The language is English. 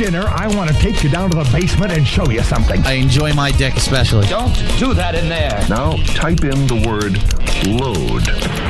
dinner, I want to take you down to the basement and show you something. I enjoy my dick especially. Don't do that in there. Now type in the word load.